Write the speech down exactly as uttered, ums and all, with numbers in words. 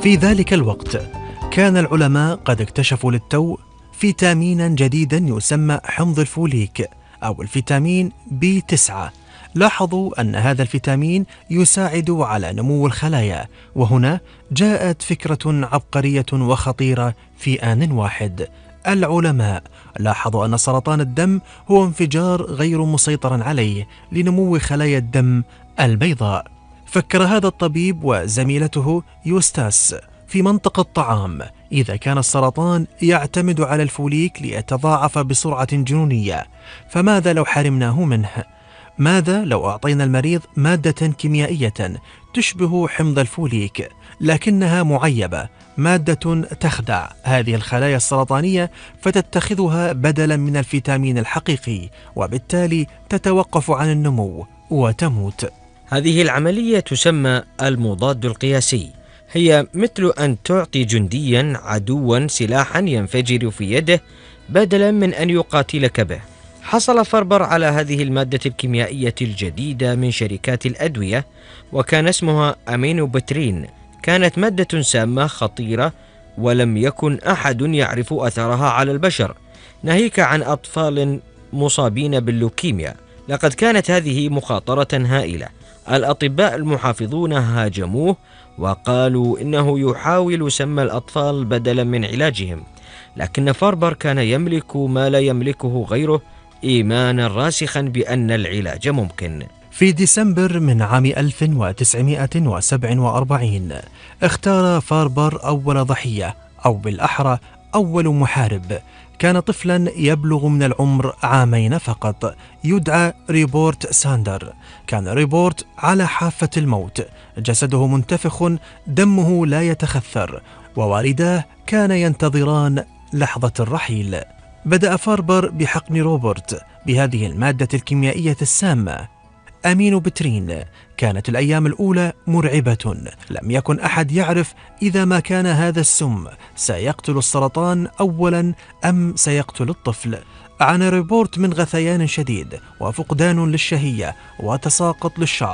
في ذلك الوقت كان العلماء قد اكتشفوا للتو فيتامينا جديدا يسمى حمض الفوليك أو الفيتامين بي تسعة. لاحظوا أن هذا الفيتامين يساعد على نمو الخلايا، وهنا جاءت فكرة عبقرية وخطيرة في آن واحد. العلماء لاحظوا أن سرطان الدم هو انفجار غير مسيطر عليه لنمو خلايا الدم البيضاء. فكر هذا الطبيب وزميلته يوستاس في منطق الطعام: إذا كان السرطان يعتمد على الفوليك ليتضاعف بسرعة جنونية، فماذا لو حرمناه منه؟ ماذا لو أعطينا المريض مادة كيميائية تشبه حمض الفوليك لكنها معيبة، مادة تخدع هذه الخلايا السرطانية فتتخذها بدلا من الفيتامين الحقيقي، وبالتالي تتوقف عن النمو وتموت. هذه العملية تسمى المضاد القياسي. هي مثل أن تعطي جنديا عدوا سلاحا ينفجر في يده بدلا من أن يقاتلك به. حصل فاربر على هذه المادة الكيميائية الجديدة من شركات الأدوية، وكان اسمها أمينوبترين. كانت مادة سامة خطيرة، ولم يكن أحد يعرف أثرها على البشر، ناهيك عن أطفال مصابين باللوكيميا. لقد كانت هذه مخاطرة هائلة. الأطباء المحافظون هاجموه وقالوا إنه يحاول سم الأطفال بدلا من علاجهم، لكن فاربر كان يملك ما لا يملكه غيره: إيمانا راسخا بأن العلاج ممكن. في ديسمبر من عام ألف وتسعمائة وسبعة وأربعين اختار فاربر أول ضحية، أو بالأحرى أول محارب. كان طفلا يبلغ من العمر عامين فقط، يدعى ريبورت ساندر. كان ريبورت على حافة الموت، جسده منتفخ، دمه لا يتخثر، ووالداه كان ينتظران لحظة الرحيل. بدأ فاربر بحقن روبرت بهذه المادة الكيميائية السامة أمينوبترين. كانت الأيام الأولى مرعبة، لم يكن أحد يعرف إذا ما كان هذا السم سيقتل السرطان أولا أم سيقتل الطفل. عانى ريبورت من غثيان شديد وفقدان للشهية وتساقط للشعر.